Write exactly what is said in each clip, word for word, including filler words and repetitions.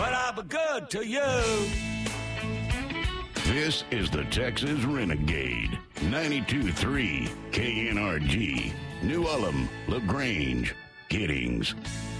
but I'll be good to you. This is the Texas Renegade. ninety-two point three K N R G. New Ulm, LaGrange, Giddings.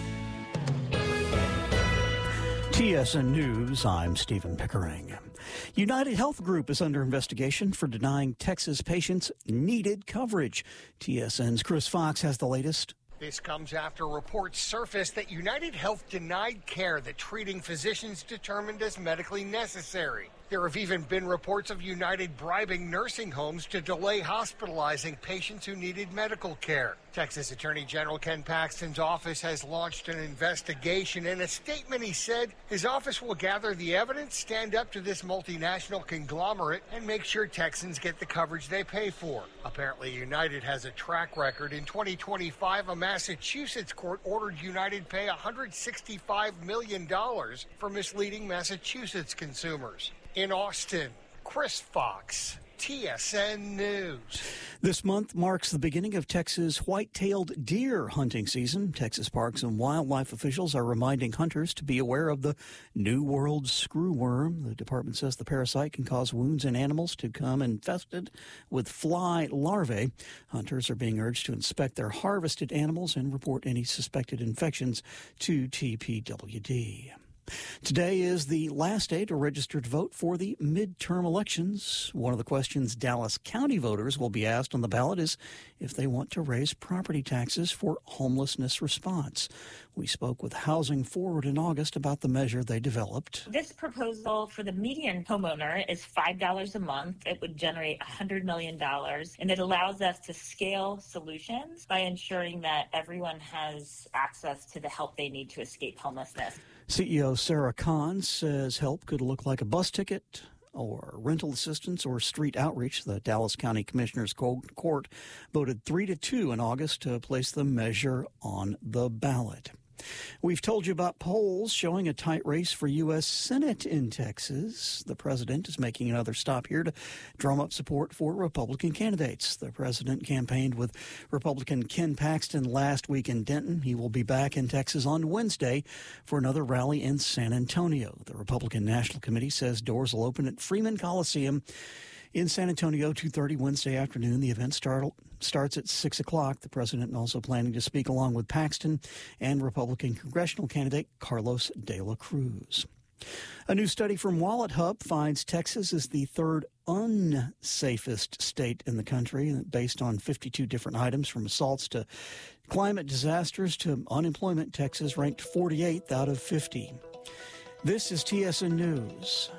T S N News, I'm Stephen Pickering. United Health Group is under investigation for denying Texas patients needed coverage. T S N's Chris Fox has the latest. This comes after reports surfaced that United Health denied care that treating physicians determined as medically necessary. There have even been reports of United bribing nursing homes to delay hospitalizing patients who needed medical care. Texas Attorney General Ken Paxton's office has launched an investigation. In a statement, he said his office will gather the evidence, stand up to this multinational conglomerate, and make sure Texans get the coverage they pay for. Apparently, United has a track record. In twenty twenty-five, a Massachusetts court ordered United pay one hundred sixty-five million dollars for misleading Massachusetts consumers. In Austin, Chris Fox, T S N News. This month marks the beginning of Texas white-tailed deer hunting season. Texas Parks and Wildlife officials are reminding hunters to be aware of the New World screwworm. The department says the parasite can cause wounds in animals to become infested with fly larvae. Hunters are being urged to inspect their harvested animals and report any suspected infections to T P W D. Today is the last day to register to vote for the midterm elections. One of the questions Dallas County voters will be asked on the ballot is if they want to raise property taxes for homelessness response. We spoke with Housing Forward in August about the measure they developed. This proposal for the median homeowner is five dollars a month. It would generate one hundred million dollars, and it allows us to scale solutions by ensuring that everyone has access to the help they need to escape homelessness. C E O Sarah Kahn says help could look like a bus ticket or rental assistance or street outreach. The Dallas County Commissioners Court voted three to two in August to place the measure on the ballot. We've told you about polls showing a tight race for U S Senate in Texas. The president is making another stop here to drum up support for Republican candidates. The president campaigned with Republican Ken Paxton last week in Denton. He will be back in Texas on Wednesday for another rally in San Antonio. The Republican National Committee says doors will open at Freeman Coliseum in San Antonio, two thirty Wednesday afternoon. The event start, starts at six o'clock. The president also planning to speak along with Paxton and Republican congressional candidate Carlos de la Cruz. A new study from Wallet Hub finds Texas is the third unsafest state in the country, based on fifty-two different items from assaults to climate disasters to unemployment. Texas ranked forty-eighth out of fifty. This is T S N News.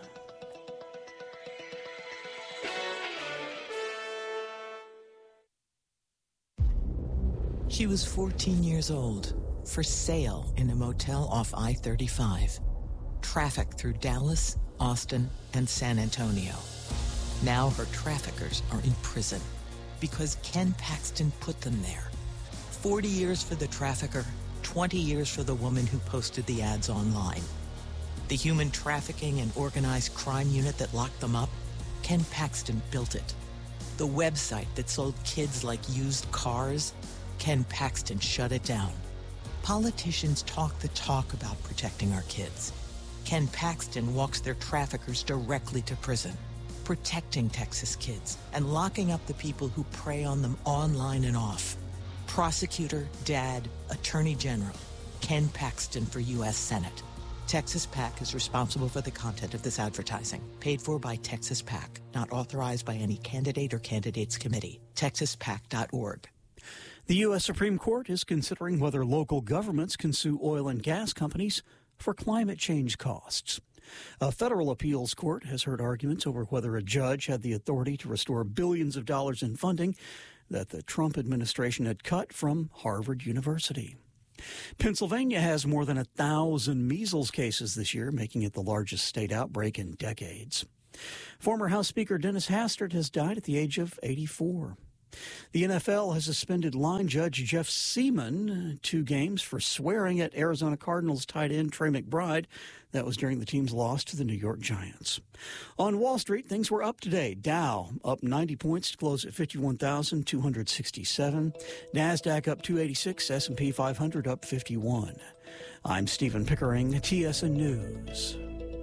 She was fourteen years old, for sale in a motel off I thirty-five. Traffic through Dallas, Austin, and San Antonio. Now her traffickers are in prison because Ken Paxton put them there. forty years for the trafficker, twenty years for the woman who posted the ads online. The human trafficking and organized crime unit that locked them up, Ken Paxton built it. The website that sold kids like used cars, Ken Paxton shut it down. Politicians talk the talk about protecting our kids. Ken Paxton walks their traffickers directly to prison, protecting Texas kids and locking up the people who prey on them online and off. Prosecutor, dad, attorney general, Ken Paxton for U S Senate. Texas PAC is responsible for the content of this advertising. Paid for by Texas PAC. Not authorized by any candidate or candidates committee. texas pac dot org. The U S Supreme Court is considering whether local governments can sue oil and gas companies for climate change costs. A federal appeals court has heard arguments over whether a judge had the authority to restore billions of dollars in funding that the Trump administration had cut from Harvard University. Pennsylvania has more than a thousand measles cases this year, making it the largest state outbreak in decades. Former House Speaker Dennis Hastert has died at the age of eighty-four. The N F L has suspended line judge Jeff Seaman two games for swearing at Arizona Cardinals tight end Trey McBride. That was during the team's loss to the New York Giants. On Wall Street, things were up today. Dow up ninety points to close at fifty-one thousand two hundred sixty-seven. NASDAQ up two eighty-six. S and P five hundred up fifty-one. I'm Stephen Pickering, T S N News.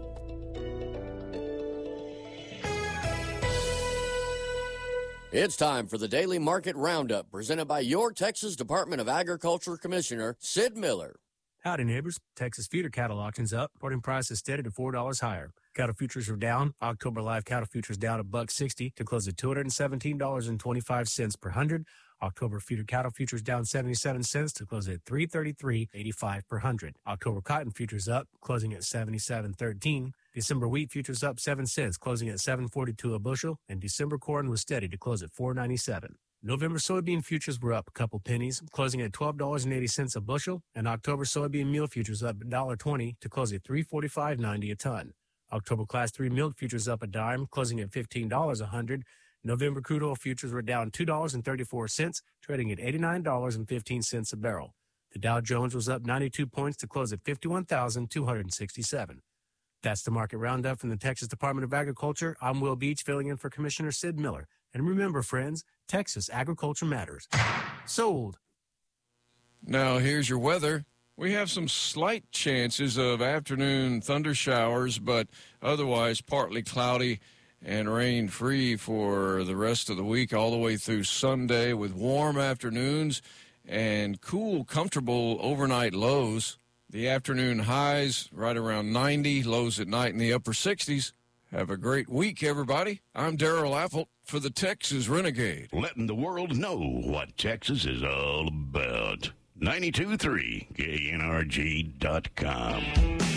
It's time for the Daily Market Roundup, presented by your Texas Department of Agriculture Commissioner, Sid Miller. Howdy, neighbors. Texas feeder cattle auctions up. Reporting price is steady to four dollars higher. Cattle futures are down. October live cattle futures down a buck sixty to close at two hundred seventeen dollars and twenty-five cents per hundred. October feeder cattle futures down seventy-seven cents to close at three thirty-three eighty-five per hundred. October cotton futures up, closing at seventy-seven thirteen. December wheat futures up seven cents, closing at seven forty-two a bushel, and December corn was steady to close at four ninety-seven. November soybean futures were up a couple pennies, closing at twelve dollars and eighty cents a bushel, and October soybean meal futures up one dollar twenty to close at three forty-five ninety a ton. October class three milk futures up a dime, closing at fifteen dollars a hundred. November crude oil futures were down two dollars and thirty-four cents, trading at eighty-nine dollars and fifteen cents a barrel. The Dow Jones was up ninety-two points to close at fifty-one thousand two hundred sixty-seven. That's the Market Roundup from the Texas Department of Agriculture. I'm Will Beach, filling in for Commissioner Sid Miller. And remember, friends, Texas agriculture matters. Sold. Now, here's your weather. We have some slight chances of afternoon thunder showers, but otherwise partly cloudy and rain-free for the rest of the week, all the way through Sunday, with warm afternoons and cool, comfortable overnight lows. The afternoon highs right around ninety, lows at night in the upper sixties. Have a great week, everybody. I'm Darrell Apple for the Texas Renegade. Letting the world know what Texas is all about. ninety-two point three K N R G dot com.